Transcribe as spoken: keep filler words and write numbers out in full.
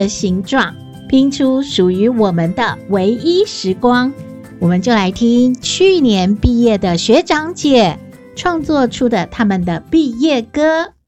的形状，拼出属于我们的唯一时光。我们就来听去年毕业的学长姐创作出的他们的毕业歌。